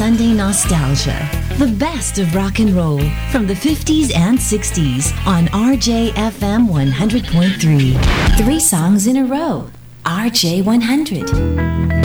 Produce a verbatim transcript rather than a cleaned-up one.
Sunday nostalgia. The best of rock and roll from the fifties and sixties on R J F M one hundred point three. Three songs in a row. R J one hundred.